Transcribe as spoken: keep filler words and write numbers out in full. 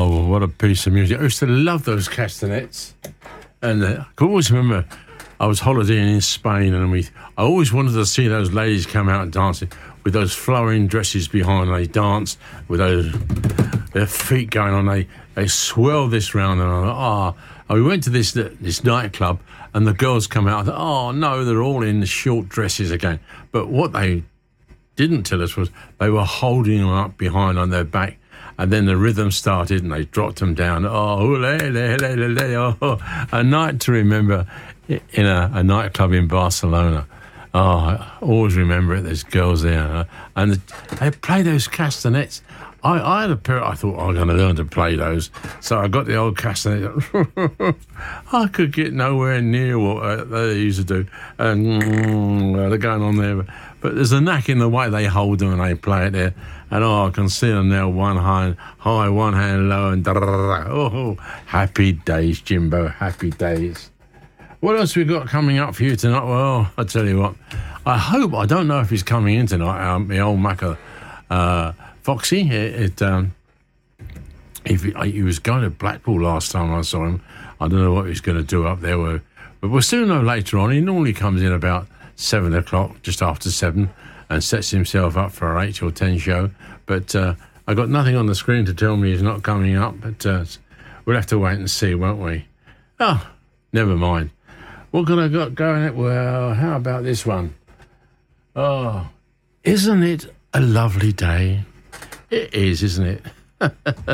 Oh, what a piece of music. I used to love those castanets. And uh, I can always remember I was holidaying in Spain, and we I always wanted to see those ladies come out and dancing with those flowing dresses behind. They danced with those their feet going on. They they swirled this round, and I thought, oh, we went to this this nightclub, and the girls come out. I thought, oh no, they're all in the short dresses again. But what they didn't tell us was they were holding them up behind on their back. And then the rhythm started, and they dropped them down. Oh, le, le, le, le, le, oh, a night to remember in a, a nightclub in Barcelona. Oh, I always remember it. There's girls there, and they play those castanets. I, I had a pair. I thought oh, I'm going to learn to play those, so I got the old castanet. I could get nowhere near what uh, they used to do, and mm, they're going on there. But, but there's a knack in the way they hold them and they play it there. And oh, I can see them now, one hand high, one hand low, and oh, happy days, Jimbo, happy days. What else we got coming up for you tonight? Well, I tell you what, I hope, I don't know if he's coming in tonight, um, the old Macca, uh, Foxy. It, it um, if he, he was going to Blackpool last time I saw him. I don't know what he's going to do up there, but we'll soon know later on. He normally comes in about seven o'clock, just after seven, and sets himself up for an eight or ten show. But uh, I got nothing on the screen to tell me he's not coming up. But uh, we'll have to wait and see, won't we? Oh, never mind. What could I got going? Well, how about this one? Oh, isn't it a lovely day? It is, isn't it?